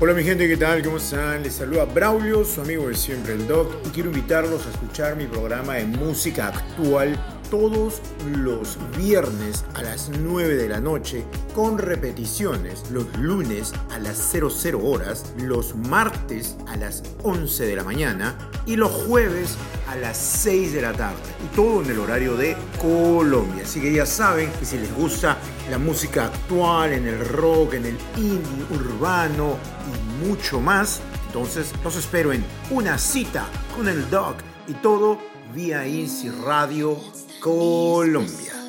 Hola mi gente, ¿qué tal? ¿Cómo están? Les saluda Braulio, su amigo de siempre, el Doc, y quiero invitarlos a escuchar mi programa de música actual todos los viernes a las 9 de la noche, con repeticiones los lunes a las 00 horas, los martes a las 11 de la mañana y los jueves a las 6 de la tarde. Y todo en el horario de Colombia. Así que ya saben que si les gusta la música actual, en el rock, en el indie, urbano y mucho más, entonces los espero en Una Cita con el Doc, y todo vía Easy Radio Colombia.